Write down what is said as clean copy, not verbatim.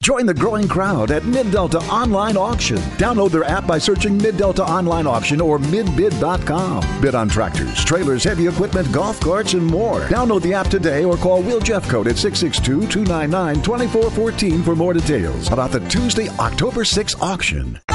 Join the growing crowd at Mid-Delta Online Auction. Download their app by searching Mid-Delta Online Auction or midbid.com. Bid on tractors, trailers, heavy equipment, golf carts, and more. Download the app today or call Will Jeffcoat at 662-299-2414 for more details about the Tuesday, October 6th auction.